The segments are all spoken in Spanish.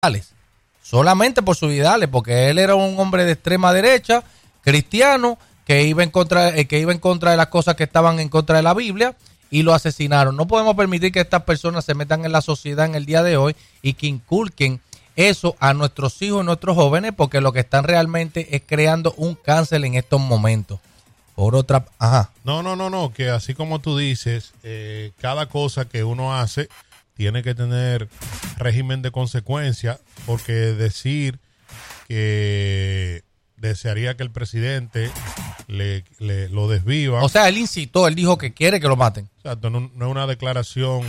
solamente por sus ideales, porque él era un hombre de extrema derecha, cristiano, que iba en contra de las cosas que estaban en contra de la Biblia, y lo asesinaron. No podemos permitir que estas personas se metan en la sociedad en el día de hoy y que inculquen eso a nuestros hijos y nuestros jóvenes, porque lo que están realmente es creando un cáncer en estos momentos. Por otra, No, que así como tú dices, cada cosa que uno hace tiene que tener régimen de consecuencia, porque decir que desearía que el presidente lo desviva. O sea, él incitó, él dijo que quiere que lo maten. Exacto, no es una declaración,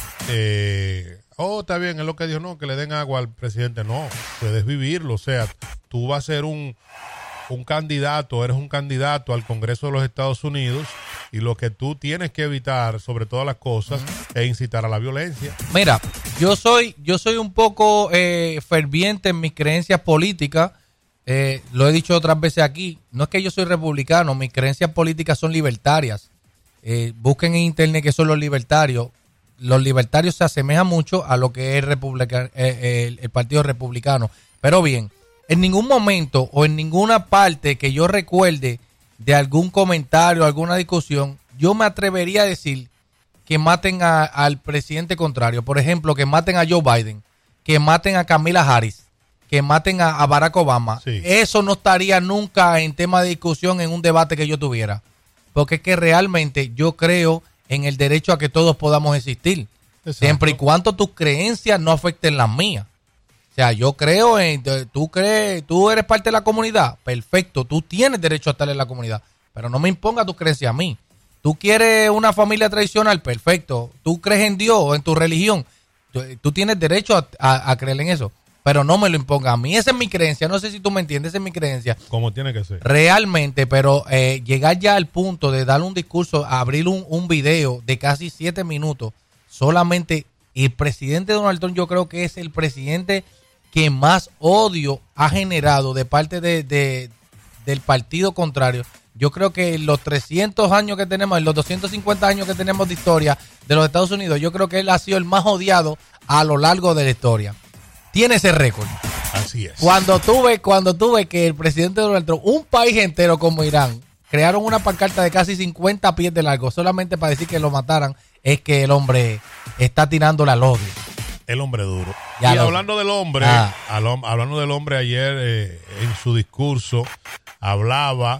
está bien, es lo que dijo, no, que le den agua al presidente. No, puedes vivirlo. O sea, tú vas a ser un candidato, eres un candidato al Congreso de los Estados Unidos, y lo que tú tienes que evitar, sobre todas las cosas, es incitar a la violencia. Mira, yo soy un poco ferviente en mis creencias políticas. Lo he dicho otras veces aquí. No es que yo soy republicano, mis creencias políticas son libertarias. Busquen en internet qué son los libertarios. Los libertarios se asemejan mucho a lo que es el Partido Republicano. Pero bien, en ningún momento o en ninguna parte que yo recuerde de algún comentario, alguna discusión, yo me atrevería a decir que maten al presidente contrario. Por ejemplo, que maten a Joe Biden, que maten a Kamala Harris, que maten a Barack Obama. Sí. Eso no estaría nunca en tema de discusión en un debate que yo tuviera. Porque es que realmente yo creo en el derecho a que todos podamos existir. Exacto. Siempre y cuando tus creencias no afecten las mías. O sea, yo creo tú eres parte de la comunidad, perfecto, tú tienes derecho a estar en la comunidad, pero no me imponga tus creencias a mí. Tú quieres una familia tradicional, perfecto, tú crees en Dios o en tu religión, tú tienes derecho a creer en eso, pero no me lo imponga a mí. Esa es mi creencia, no sé si tú me entiendes, esa es mi creencia. Como tiene que ser. Realmente, pero llegar ya al punto de dar un discurso, abrir un video de casi 7 minutos, solamente el presidente Donald Trump, yo creo que es el presidente que más odio ha generado de parte del partido contrario. Yo creo que en los 300 años que tenemos, en los 250 años que tenemos de historia de los Estados Unidos, yo creo que él ha sido el más odiado a lo largo de la historia. Tiene ese récord. Así es. Cuando tuve que el presidente Donald Trump, un país entero como Irán, crearon una pancarta de casi 50 pies de largo solamente para decir que lo mataran, es que el hombre está tirándole al odio. El hombre duro. Ya y hablando del hombre, hablando del hombre, ayer en su discurso hablaba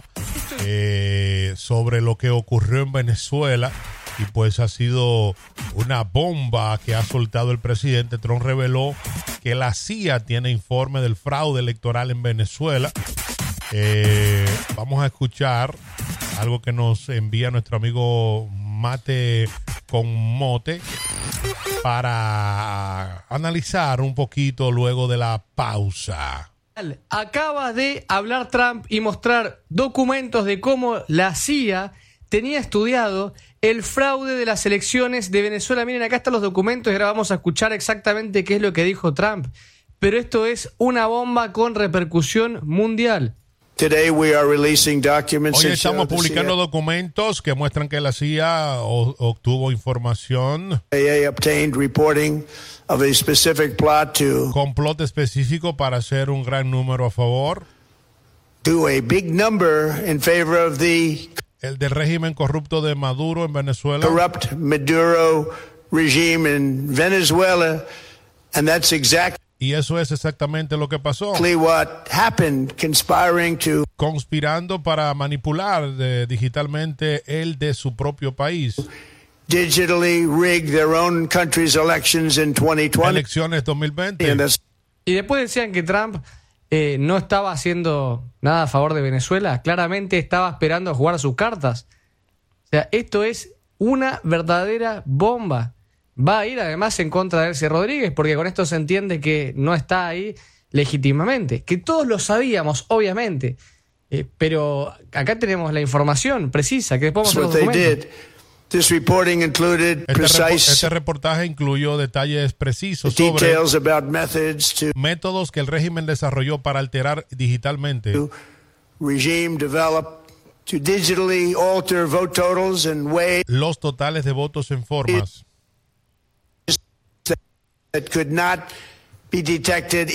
sobre lo que ocurrió en Venezuela, y pues ha sido una bomba que ha soltado el presidente. Trump reveló que la CIA tiene informe del fraude electoral en Venezuela. Vamos a escuchar algo que nos envía nuestro amigo Mate con Mote para analizar un poquito luego de la pausa. Acaba de hablar Trump y mostrar documentos de cómo la CIA tenía estudiado el fraude de las elecciones de Venezuela. Miren, acá están los documentos y ahora vamos a escuchar exactamente qué es lo que dijo Trump. Pero esto es una bomba con repercusión mundial. Hoy estamos publicando documentos que muestran que la CIA obtuvo información, complot específico para hacer un gran número a favor, el del régimen corrupto de Maduro en Venezuela, y eso es exactamente lo que pasó. Conspirando para manipular digitalmente el de su propio país. Elecciones 2020. Y después decían que Trump no estaba haciendo nada a favor de Venezuela. Claramente estaba esperando a jugar sus cartas. O sea, esto es una verdadera bomba. Va a ir además en contra de Delcy Rodríguez, porque con esto se entiende que no está ahí legítimamente. Que todos lo sabíamos, obviamente. Pero acá tenemos la información precisa, que después vamos a ver los documentos. Este reportaje incluyó detalles precisos sobre métodos que el régimen desarrolló para alterar digitalmente los totales de votos en formas be detected